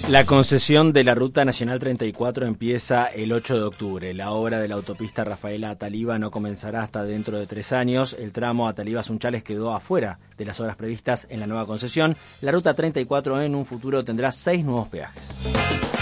La concesión de la Ruta Nacional 34 empieza el 8 de octubre. La obra de la autopista Rafaela Ataliba no comenzará hasta dentro de 3 años. El tramo Ataliba-Sunchales quedó afuera de las obras previstas en la nueva concesión. La Ruta 34 en un futuro tendrá 6 nuevos peajes.